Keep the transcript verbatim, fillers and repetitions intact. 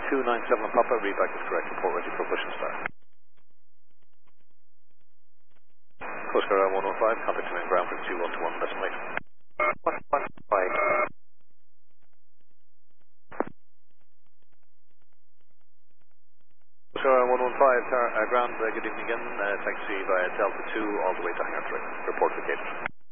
two nine seven Papa, readback is correct, report ready for push and start. Coast Guard one oh five, contact to main ground frequency one two one, decimal eight. one one five. Coast Guard one one five, tar, uh, ground, uh, good evening again, uh, taxi via Delta two all the way to Hangar three, report located.